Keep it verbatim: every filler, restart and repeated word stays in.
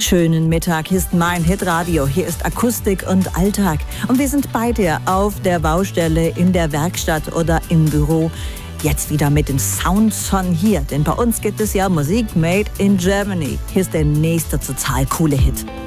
Schönen Mittag, hier ist mein Hitradio, hier ist Akustik und Alltag. Und wir sind bei dir auf der Baustelle, in der Werkstatt oder im Büro. Jetzt wieder mit den Sounds von hier, denn bei uns gibt es ja Musik made in Germany. Hier ist der nächste total coole Hit.